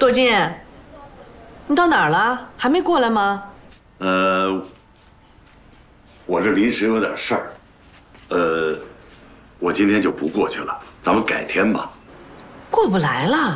朵金，你到哪儿了？还没过来吗？ 我这临时有点事儿，我今天就不过去了，咱们改天吧。 过不来了。